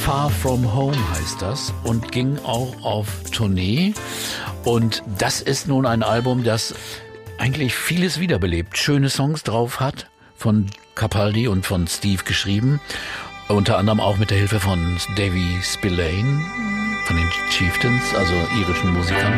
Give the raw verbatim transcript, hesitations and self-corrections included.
Far From Home heißt das und ging auch auf Tournee. Und das ist nun ein Album, das eigentlich vieles wiederbelebt, schöne Songs drauf hat, von Capaldi und von Steve geschrieben, unter anderem auch mit der Hilfe von Davy Spillane, von den Chieftains, also irischen Musikern.